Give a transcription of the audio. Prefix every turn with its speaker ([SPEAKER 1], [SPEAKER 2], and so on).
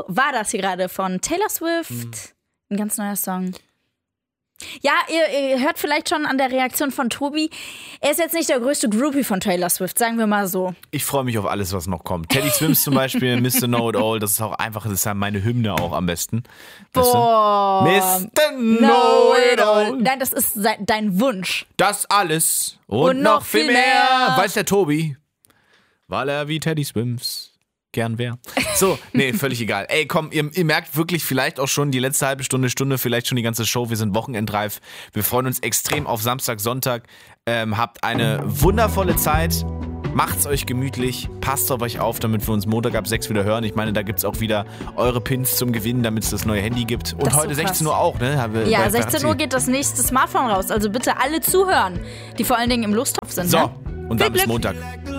[SPEAKER 1] war das hier gerade von Taylor Swift. Ein ganz neuer Song. Ja, ihr hört vielleicht schon an der Reaktion von Tobi, er ist jetzt nicht der größte Groupie von Taylor Swift, sagen wir mal so.
[SPEAKER 2] Ich freue mich auf alles, was noch kommt. Teddy Swims zum Beispiel, Mr. Know It All, das ist auch einfach, das ist ja meine Hymne auch am besten.
[SPEAKER 1] Boah.
[SPEAKER 2] Mr. Know It All.
[SPEAKER 1] Nein, das ist dein Wunsch.
[SPEAKER 2] Das alles und noch viel mehr. Weiß der Tobi, weil er wie Teddy Swims gern wäre. So, nee, völlig egal. Ey, komm, ihr merkt wirklich vielleicht auch schon die letzte halbe Stunde, vielleicht schon die ganze Show. Wir sind wochenendreif. Wir freuen uns extrem auf Samstag, Sonntag. Habt eine wundervolle Zeit. Macht's euch gemütlich. Passt auf euch auf, damit wir uns Montag ab 6 wieder hören. Ich meine, da gibt's auch wieder eure Pins zum Gewinnen, damit es das neue Handy gibt. Und heute so 16 Uhr auch, ne?
[SPEAKER 1] Ja, 16 Uhr geht das nächste Smartphone raus. Also bitte alle zuhören, die vor allen Dingen im Lostopf sind.
[SPEAKER 2] So,
[SPEAKER 1] ne?
[SPEAKER 2] und dann bis Montag.